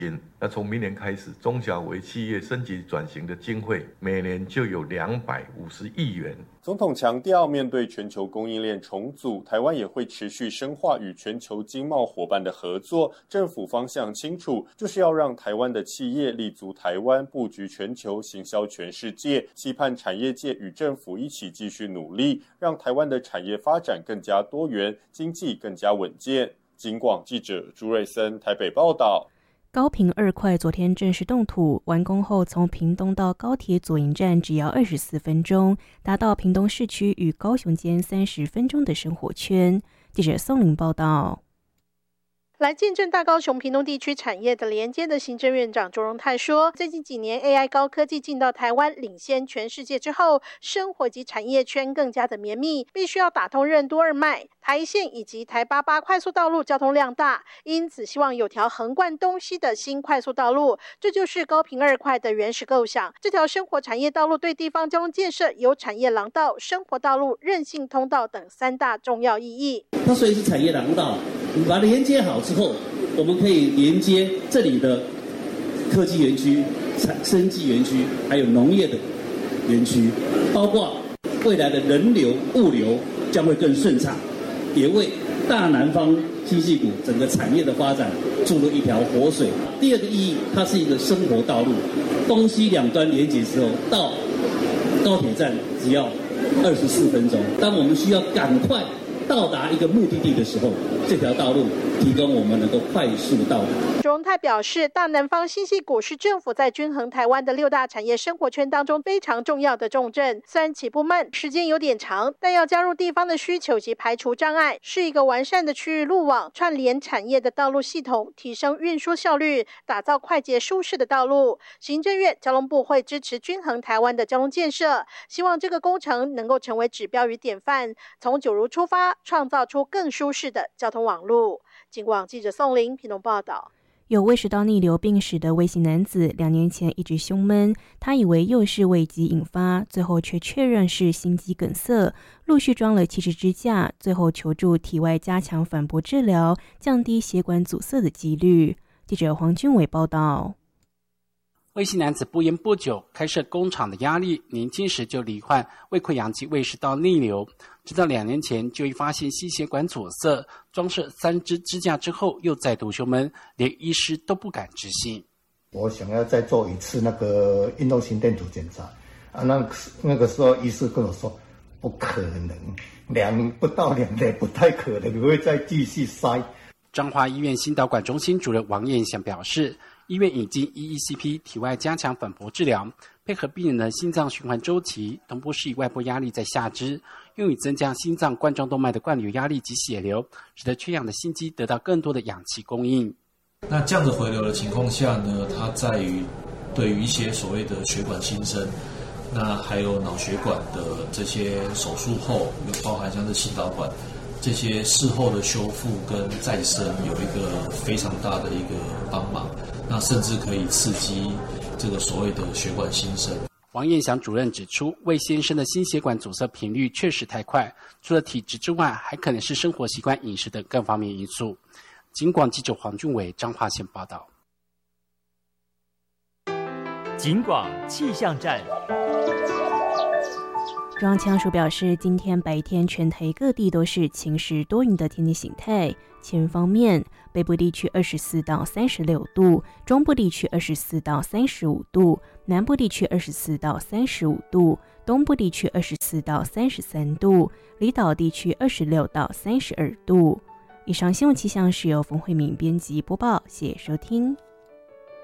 那从明年开始，中小微企业升级转型的经费每年就有250亿元。 总统强调，面对全球供应链重组，台湾也会持续深化与全球经贸伙伴的合作。政府方向清楚，就是要让台湾的企业立足台湾，布局全球，行销全世界。期盼产业界与政府一起继续努力，让台湾的产业发展更加多元，经济更加稳健。警广记者朱瑞森台北报道。 高屏2块昨天正式动土，完工后从屏东到高铁左营站只要24分钟，达到屏东市区与高雄间30分钟的生活圈。记者宋玲报道。 来见证大高雄屏东地区产业的连接的行政院长卓荣泰说，最近几年 AI 高科技进到台湾，领先全世界之后，生活及产业圈更加的绵密，必须要打通任督二脉。台线以及台88快速道路交通量大，因此希望有条横贯东西的新快速道路，这就是高屏2块的原始构想。这条生活产业道路对地方交通建设有产业廊道、生活道路、韧性通道等3大重要意义。 它虽然是产业廊道，你把它连接好之后，我们可以连接这里的科技园区、生技园区，还有农业的园区，包括未来的人流、物流将会更顺畅，也为大南方新矽谷整个产业的发展注入一条活水。第二个意义，它是一个生活道路，东西两端连接之后，到高铁站只要24分钟。当我们需要赶快到达一个目的地的时候，这条道路提供我们能够快速到达。 卓荣泰表示，大南方新矽谷是政府在均衡台湾的6大产业生活圈当中非常重要的重镇。虽然起步慢，时间有点长，但要加入地方的需求及排除障碍，是一个完善的区域路网，串联产业的道路系统，提升运输效率，打造快捷舒适的道路。行政院交通部会支持均衡台湾的交通建设，希望这个工程能够成为指标与典范，从九如出发，创造出更舒适的交通网路。警广记者宋玲屏东报道。 有胃食道逆流病史的魏姓男子2年前一直胸闷，他以为又是胃疾引发，最后却确认是心肌梗塞，陆续装了气质支架，最后求助体外加强反搏治疗，降低血管阻塞的几率。记者黄俊伟报道。 魏姓男子不烟不酒，开设工厂的压力，年轻时就罹患胃溃疡及胃食道逆流，直到2年前就一发现心血管阻塞，装设3支支架之后又再度胸闷，连医师都不敢置信。 我想要再做一次那个运动心电图检查啊，那个时候医师跟我说不可能，不到2年不太可能会再继续塞。 彰化医院心导管中心主任王彦祥表示，医院已经EECP 体外加强反搏治疗，配合病人的心脏循环周期，同步施以外部压力在下肢，用以增加心脏冠状动脉的灌流压力及血流，使得缺氧的心肌得到更多的氧气供应。 那这样的回流的情况下呢，它在于对于一些所谓的血管新生，那还有脑血管的这些手术后，又包含像是心导管这些事后的修复跟再生有一个非常大的一个帮忙，那甚至可以刺激这个所谓的血管新生。 王彦祥主任指出，魏先生的心血管阻塞频率确实太快，除了体质之外，还可能是生活习惯、饮食等各方面因素。警广记者黄俊伟彰化县报道。 警广气象站。 中央气象署表示，今天白天全台各地都是晴时多云的天气形态。气温方面，北部地区24到36度，中部地区24到35度，南部地区24到35度，东部地区24到33度，离岛地区26到32度。以上新闻气象是由冯慧敏编辑播报，谢谢收听。